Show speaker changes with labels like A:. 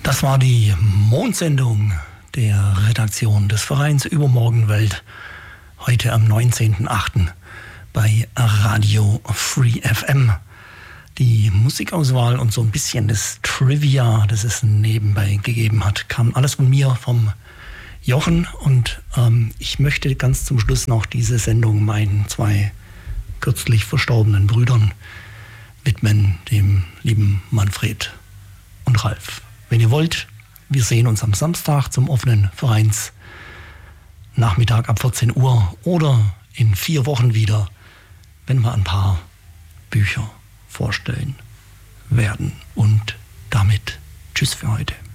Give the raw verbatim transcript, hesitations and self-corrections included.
A: Das war die Mondsendung der Redaktion des Vereins Übermorgenwelt heute am neunzehnten achten bei Radio Free F M. Die Musikauswahl und so ein bisschen das Trivia, das es nebenbei gegeben hat, kam alles von mir, vom Jochen. Und ähm, ich möchte ganz zum Schluss noch diese Sendung meinen zwei kürzlich verstorbenen Brüdern widmen, dem lieben Manfred und Ralf. Wenn ihr wollt, wir sehen uns am Samstag zum offenen Vereinsnachmittag ab vierzehn Uhr oder in vier Wochen wieder, wenn wir ein paar Bücher vorstellen werden. Und damit tschüss für heute.